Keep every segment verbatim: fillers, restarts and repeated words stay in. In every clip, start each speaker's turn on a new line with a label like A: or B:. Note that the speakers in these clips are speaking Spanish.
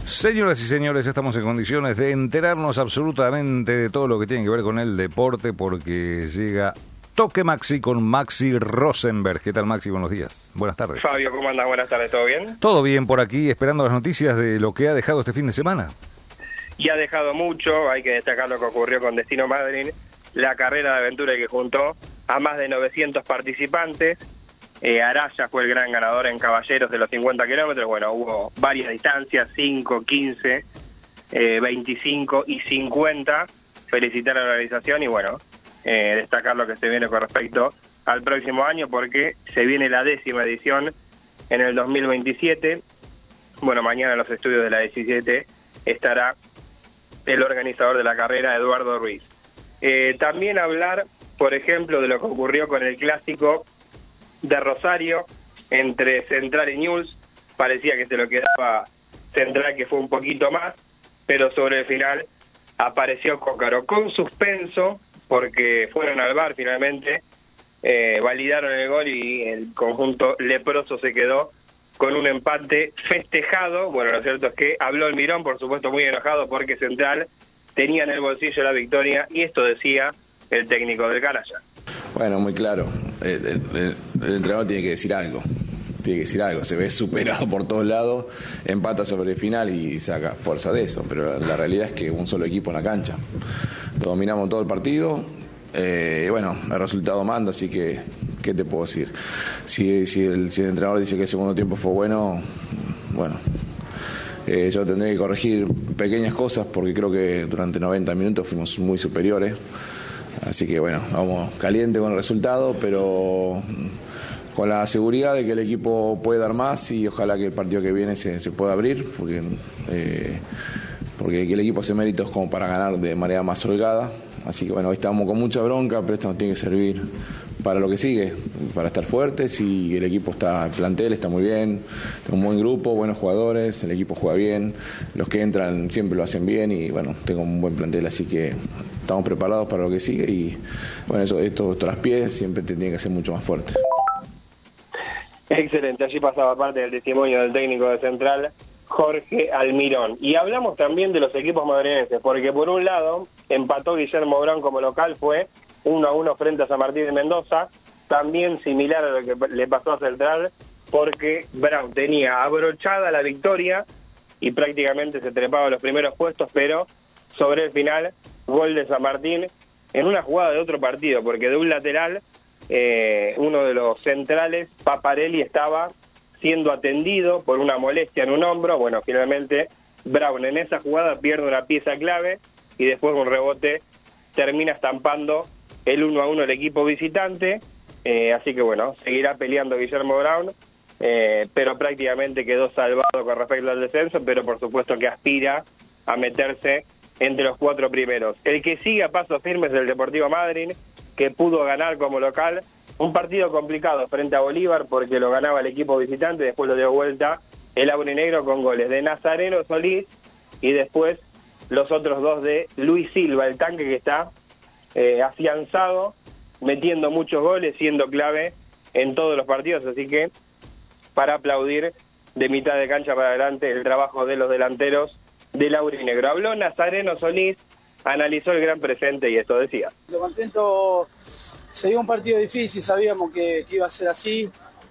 A: Señoras y señores, estamos en condiciones de enterarnos absolutamente de todo lo que tiene que ver con el deporte, porque llega Toque Maxi con Maxi Rosenberg. ¿Qué tal, Maxi? Buenos días. Buenas tardes.
B: Fabio, ¿cómo andas? Buenas tardes, ¿todo bien?
A: Todo bien por aquí, esperando las noticias de lo que ha dejado este fin de semana.
B: Y ha dejado mucho, hay que destacar lo que ocurrió con Destino Madryn, la carrera de aventura que juntó a más de novecientos participantes. Eh, Araya fue el gran ganador en caballeros de los cincuenta kilómetros. Bueno, hubo varias distancias, cinco, quince, eh, veinticinco y cincuenta. Felicitar a la organización y bueno, eh, destacar lo que se viene con respecto al próximo año, porque se viene la décima edición en el dos mil veintisiete. Bueno, mañana en los estudios de la diecisiete estará el organizador de la carrera, Eduardo Ruiz. Eh, también hablar, por ejemplo, de lo que ocurrió con el clásico de Rosario entre Central y Newell's. Parecía que se lo quedaba Central, que fue un poquito más, pero sobre el final apareció Cócaro con suspenso, porque fueron al V A R finalmente, eh, validaron el gol y el conjunto leproso se quedó con un empate festejado. Bueno, lo cierto es que habló el Mirón, por supuesto muy enojado, porque Central tenía en el bolsillo la victoria, y esto decía el técnico del Canalla.
C: Bueno, muy claro, el, el, el, el entrenador tiene que decir algo, tiene que decir algo, se ve superado por todos lados, empata sobre el final y saca fuerza de eso, pero la, la realidad es que un solo equipo en la cancha, dominamos todo el partido, eh, y bueno, el resultado manda, así que, ¿qué te puedo decir? Si, si, el, si el entrenador dice que el segundo tiempo fue bueno, bueno, eh, yo tendré que corregir pequeñas cosas, porque creo que durante noventa minutos fuimos muy superiores. Así que bueno, vamos caliente con el resultado, pero con la seguridad de que el equipo puede dar más, y ojalá que el partido que viene se, se pueda abrir, porque, eh, porque el equipo hace méritos como para ganar de manera más holgada. Así que bueno, hoy estamos con mucha bronca, pero esto nos tiene que servir para lo que sigue, para estar fuertes, y el equipo está, el plantel está muy bien, tengo un buen grupo, buenos jugadores, el equipo juega bien, los que entran siempre lo hacen bien, y bueno, tengo un buen plantel, así que estamos preparados para lo que sigue, y bueno, eso, esto traspié siempre te tiene que ser mucho más fuerte.
B: Excelente, allí pasaba parte del testimonio del técnico de Central, Jorge Almirón. Y hablamos también de los equipos madrileños, porque por un lado empató Guillermo Brown como local, fue uno a uno frente a San Martín de Mendoza, también similar a lo que le pasó a Central, porque Brown tenía abrochada la victoria y prácticamente se trepaba a los primeros puestos, pero sobre el final, gol de San Martín en una jugada de otro partido, porque de un lateral, eh, uno de los centrales, Paparelli, estaba siendo atendido por una molestia en un hombro. Bueno, finalmente Brown en esa jugada pierde una pieza clave y después un rebote termina estampando el uno a uno el equipo visitante, eh, así que bueno, seguirá peleando Guillermo Brown, eh, pero prácticamente quedó salvado con respecto al descenso, pero por supuesto que aspira a meterse entre los cuatro primeros. El que sigue a paso firme es el Deportivo Madryn, que pudo ganar como local un partido complicado frente a Bolívar, porque lo ganaba el equipo visitante, después lo dio vuelta el aurinegro con goles de Nazareno Solís y después los otros dos de Luis Silva, el tanque que está eh, afianzado, metiendo muchos goles, siendo clave en todos los partidos, así que para aplaudir de mitad de cancha para adelante el trabajo de los delanteros del aurinegro. Habló Nazareno Solís, analizó el gran presente y esto decía.
D: Lo contento, se dio un partido difícil, sabíamos que, que iba a ser así,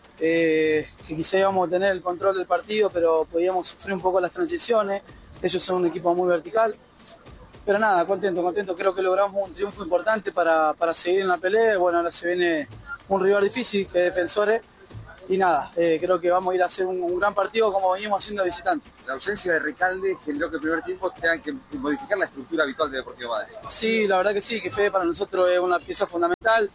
D: eh, que quizá íbamos a tener el control del partido, pero podíamos sufrir un poco las transiciones. Ellos son un equipo muy vertical, pero nada, contento, contento, creo que logramos un triunfo importante para, para seguir en la pelea. Bueno, ahora se viene un rival difícil que es Defensores, y nada, eh, creo que vamos a ir a hacer un, un gran partido como venimos haciendo de visitante.
E: La ausencia de Recalde generó que el primer tiempo tengan que modificar la estructura habitual de Deportivo Madryn.
D: Sí, la verdad que sí, que Fede para nosotros es una pieza fundamental,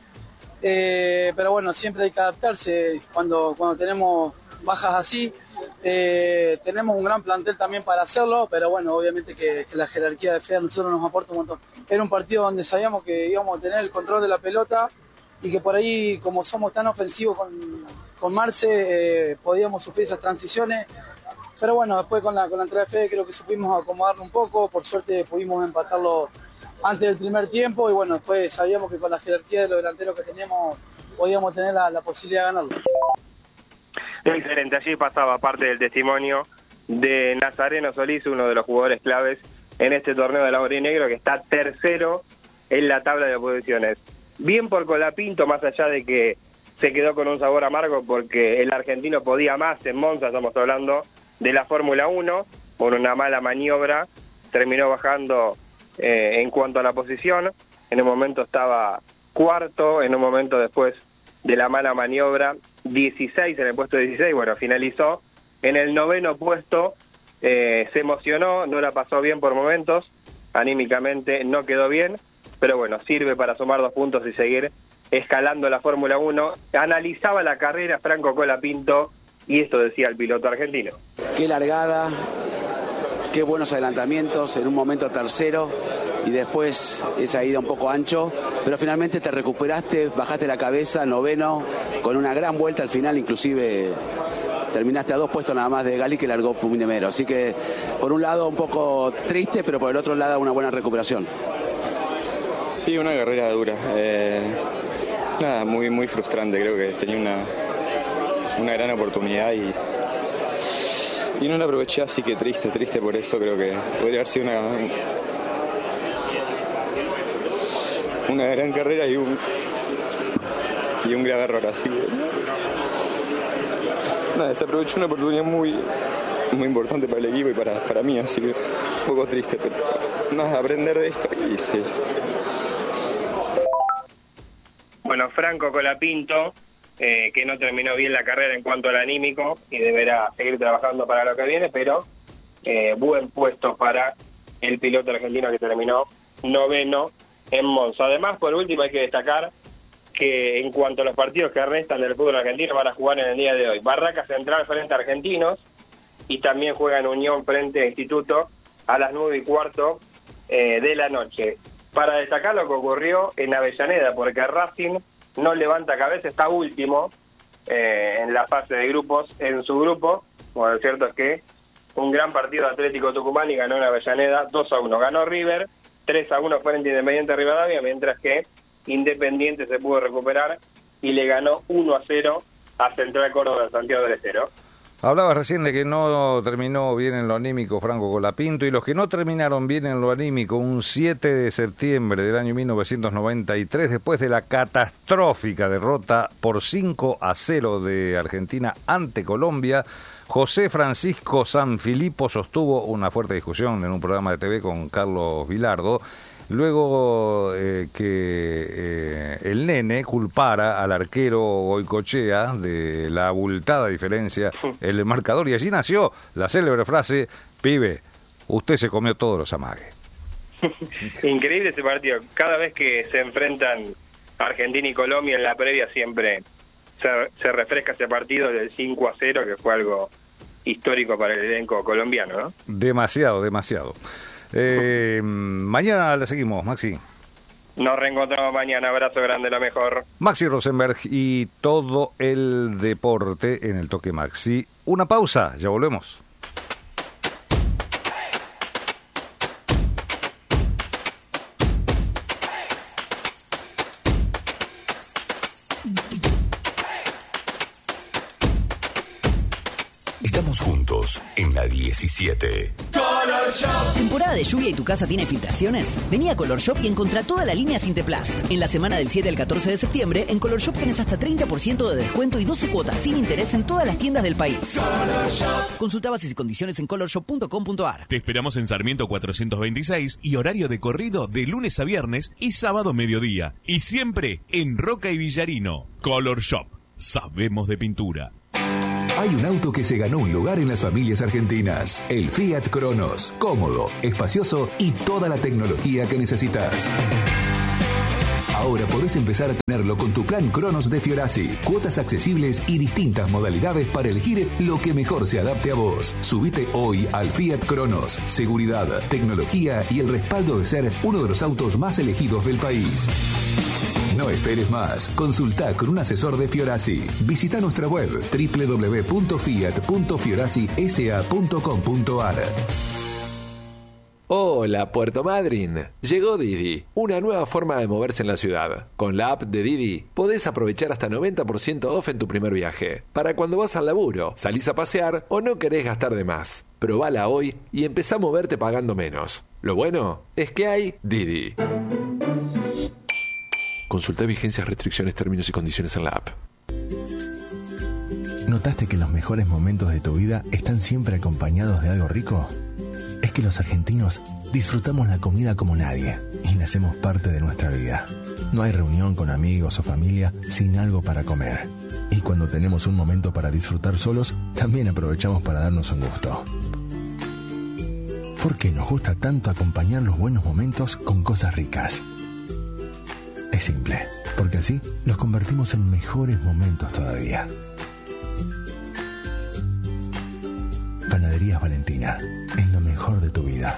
D: eh, pero bueno, siempre hay que adaptarse cuando, cuando tenemos bajas así. Eh, tenemos un gran plantel también para hacerlo, pero bueno, obviamente que, que la jerarquía de Fede a nosotros nos aporta un montón. Era un partido donde sabíamos que íbamos a tener el control de la pelota y que por ahí, como somos tan ofensivos con, con Marce, eh, podíamos sufrir esas transiciones. Pero bueno, después con la, con la entrada de Fede creo que supimos acomodarlo un poco, por suerte pudimos empatarlo antes del primer tiempo y bueno, después sabíamos que con la jerarquía de los delanteros que teníamos podíamos tener la, la posibilidad de ganarlo.
B: Excelente, allí pasaba parte del testimonio de Nazareno Solís, uno de los jugadores claves en este torneo de la Aurinegro, que está tercero en la tabla de posiciones. Bien por Colapinto, más allá de que se quedó con un sabor amargo porque el argentino podía más en Monza, estamos hablando de la Fórmula uno, por una mala maniobra, terminó bajando eh, en cuanto a la posición, en un momento estaba cuarto, en un momento después de la mala maniobra, dieciséis, en el puesto dieciséis, bueno, finalizó en el noveno puesto, eh, se emocionó, no la pasó bien por momentos, anímicamente no quedó bien, pero bueno, sirve para sumar dos puntos y seguir escalando la Fórmula uno. Analizaba la carrera Franco Colapinto y esto decía el piloto argentino.
F: Qué largada, qué buenos adelantamientos, en un momento tercero y después esa ida un poco ancho, pero finalmente te recuperaste, bajaste la cabeza, noveno, con una gran vuelta al final, inclusive terminaste a dos puestos nada más de Gali, que largó Puminemero. Así que por un lado un poco triste, pero por el otro lado una buena recuperación.
G: Sí, una carrera dura. Eh, nada, muy muy frustrante. Creo que tenía una, una gran oportunidad y, y no la aproveché, así que triste, triste por eso. Creo que podría haber sido una, una gran carrera y un, y un grave error. Así que nada, desaprovechó una oportunidad muy, muy importante para el equipo y para, para mí, así que un poco triste, pero nada, aprender de esto y seguir.
B: Bueno, Franco Colapinto, eh, que no terminó bien la carrera en cuanto al anímico y deberá seguir trabajando para lo que viene, pero eh, buen puesto para el piloto argentino que terminó noveno en Monza. Además, por último, hay que destacar que en cuanto a los partidos que restan del fútbol argentino van a jugar en el día de hoy. Barraca Central frente a Argentinos y también juega en Unión frente a Instituto a las nueve y cuarto eh, de la noche. Para destacar lo que ocurrió en Avellaneda, porque Racing no levanta cabeza, está último eh, en la fase de grupos en su grupo. Bueno, lo cierto es que un gran partido de Atlético Tucumán y ganó en Avellaneda dos a uno. Ganó River tres a uno frente a Independiente Rivadavia, mientras que Independiente se pudo recuperar y le ganó uno a cero a Central Córdoba de Santiago del Estero.
A: Hablabas recién de que no terminó bien en lo anímico Franco Colapinto, y los que no terminaron bien en lo anímico, un siete de septiembre del año mil novecientos noventa y tres, después de la catastrófica derrota por cinco a cero de Argentina ante Colombia, José Francisco Sanfilippo sostuvo una fuerte discusión en un programa de T V con Carlos Vilardo, luego eh, que eh, el nene culpara al arquero Goicochea de la abultada diferencia en el marcador, y allí nació la célebre frase: pibe, usted se comió todos los amagues.
B: Increíble ese partido. Cada vez que se enfrentan Argentina y Colombia en la previa siempre se, se refresca ese partido del cinco a cero, que fue algo histórico para el elenco colombiano, ¿no?
A: Demasiado, demasiado. Eh, mañana la seguimos, Maxi.
B: Nos reencontramos mañana. Abrazo grande, lo mejor.
A: Maxi Rosenberg y todo el deporte en el Toque Maxi. Una pausa, ya volvemos.
H: Estamos juntos en la diecisiete.
I: Color Shop. ¿Temporada de lluvia y tu casa tiene filtraciones? Vení a Color Shop y encontrá toda la línea Sinteplast. En la semana del siete al catorce de septiembre, en Color Shop tenés hasta treinta por ciento de descuento y doce cuotas sin interés en todas las tiendas del país. Color Shop. Consulta bases y condiciones en color shop punto com punto a r.
J: Te esperamos en Sarmiento cuatrocientos veintiséis y horario de corrido de lunes a viernes y sábado mediodía. Y siempre en Roca y Villarino. Color Shop. Sabemos de pintura.
H: Hay un auto que se ganó un lugar en las familias argentinas. El Fiat Cronos. Cómodo, espacioso y toda la tecnología que necesitas. Ahora podés empezar a tenerlo con tu plan Cronos de Fiorasi. Cuotas accesibles y distintas modalidades para elegir lo que mejor se adapte a vos. Subite hoy al Fiat Cronos. Seguridad, tecnología y el respaldo de ser uno de los autos más elegidos del país. No esperes más. Consultá con un asesor de Fiorasi. Visita nuestra web doble u doble u doble u punto fiat punto fiorasi s a punto com punto a r.
K: Hola, Puerto Madryn. Llegó Didi, una nueva forma de moverse en la ciudad. Con la app de Didi podés aprovechar hasta noventa por ciento off en tu primer viaje. Para cuando vas al laburo, salís a pasear o no querés gastar de más. Probala hoy y empezá a moverte pagando menos. Lo bueno es que hay Didi. Consulta vigencias, restricciones, términos y condiciones en la app.
L: ¿Notaste que los mejores momentos de tu vida están siempre acompañados de algo rico? Es que los argentinos disfrutamos la comida como nadie y la hacemos parte de nuestra vida. No hay reunión con amigos o familia sin algo para comer. Y cuando tenemos un momento para disfrutar solos, también aprovechamos para darnos un gusto. ¿Por qué nos gusta tanto acompañar los buenos momentos con cosas ricas? Es simple, porque así los convertimos en mejores momentos todavía. Panaderías Valentina, es lo mejor de tu vida.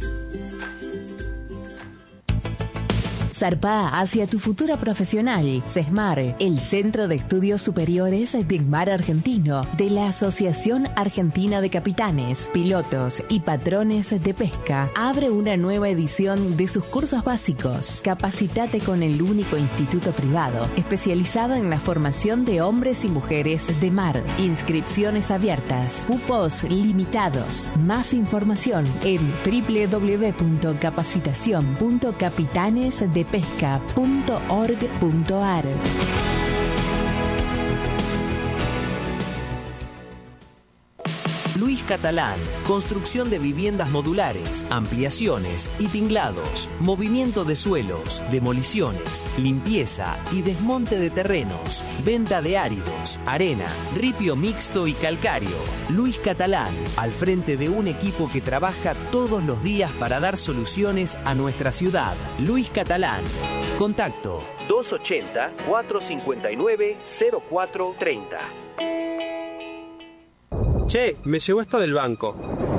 M: Zarpá hacia tu futuro profesional. CESMAR, el Centro de Estudios Superiores del Mar Argentino, de la Asociación Argentina de Capitanes, Pilotos y Patrones de Pesca, abre una nueva edición de sus cursos básicos. Capacitate con el único instituto privado especializado en la formación de hombres y mujeres de mar. Inscripciones abiertas, cupos limitados. Más información en doble u doble u doble u punto capacitación punto capitanes de pesca punto org punto a r.
N: Luis Catalán, construcción de viviendas modulares, ampliaciones y tinglados, movimiento de suelos, demoliciones, limpieza y desmonte de terrenos, venta de áridos, arena, ripio mixto y calcáreo. Luis Catalán, al frente de un equipo que trabaja todos los días para dar soluciones a nuestra ciudad. Luis Catalán. Contacto dos ochenta, cuatrocientos cincuenta y nueve, cero cuatro treinta.
O: Che, me llegó esto del banco.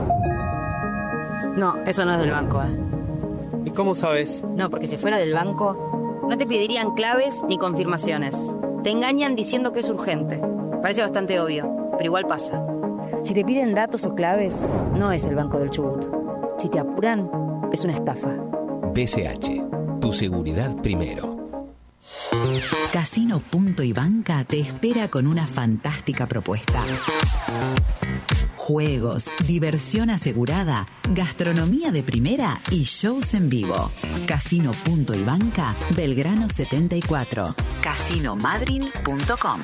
P: No, eso no es del banco, ¿eh?
O: ¿Y cómo sabes?
P: No, porque si fuera del banco, no te pedirían claves ni confirmaciones. Te engañan diciendo que es urgente. Parece bastante obvio, pero igual pasa. Si te piden datos o claves, no es el Banco del Chubut. Si te apuran, es una estafa.
Q: B C H, tu seguridad primero.
R: Casino Punto y Banca te espera con una fantástica propuesta. Juegos, diversión asegurada, gastronomía de primera y shows en vivo. Casino Punto y Banca, Belgrano setenta y cuatro. casino madryn punto com.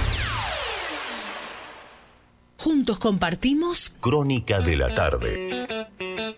S: Juntos compartimos
T: Crónica de la tarde.